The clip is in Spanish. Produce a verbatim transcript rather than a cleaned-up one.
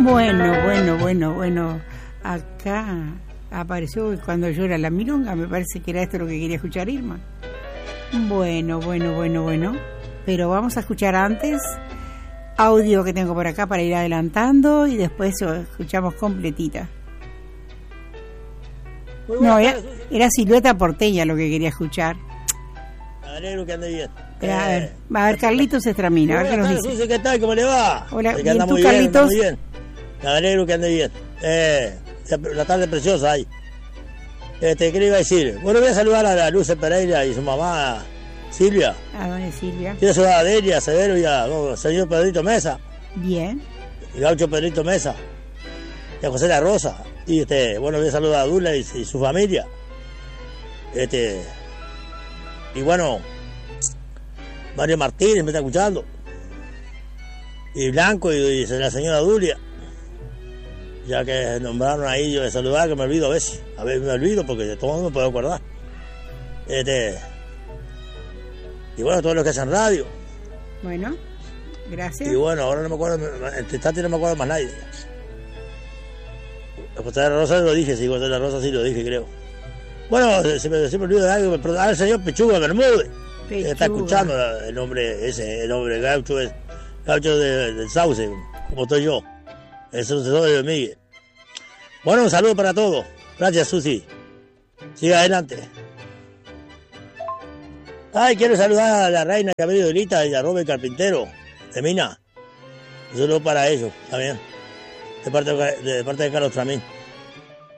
Bueno, bueno, bueno, bueno. Acá apareció cuando llora la milonga. Me parece que era esto lo que quería escuchar Irma. Bueno, bueno, bueno, bueno. Pero vamos a escuchar antes audio que tengo por acá para ir adelantando y después lo escuchamos completita. No, era, era Silueta Porteña lo que quería escuchar. Me alegro que ande bien. Eh, a ver, a ver, Carlitos Estramina, a ver qué nos dice. Susi, ¿qué tal? ¿Cómo le va? Hola, que bien, anda ¿tú, muy Carlitos? Bien, muy bien. Me alegro que ande bien. Eh, la tarde preciosa ahí. Este, ¿qué le iba a decir? Bueno, voy a saludar a la Luce Pereira y su mamá, Silvia. ¿A dónde Silvia? Quiero saludar a Delia, a Severo y al señor Pedrito Mesa. Bien. El gaucho Pedrito Mesa. Y a José La Rosa. Y este, bueno, voy a saludar a Dula y, y su familia. Este, y bueno, Mario Martínez me está escuchando. Y Blanco y, y la señora Dulia. Ya que nombraron ahí, yo de saludar, que me olvido a veces. A veces me olvido porque de todo no me puedo acordar. Este, y bueno, todos los que hacen radio. Bueno, gracias. Y bueno, ahora no me acuerdo, entre tanto no me acuerdo más nadie. A José de la Rosa lo dije, sí, José de la Rosa sí lo dije, creo. Bueno, se me, se me olvidó de algo, pero al señor Pechuga Bermúdez, que está escuchando el nombre ese, el nombre gaucho, es, gaucho de, del Sauce, como estoy yo, el sucesor de Miguel. Bueno, un saludo para todos. Gracias, Susi. Siga adelante. Ay, quiero saludar a la reina Gabriel Lita y a Robert Carpintero, de Mina. Un saludo para ellos, también, de parte de, de, parte de Carlos Tramín.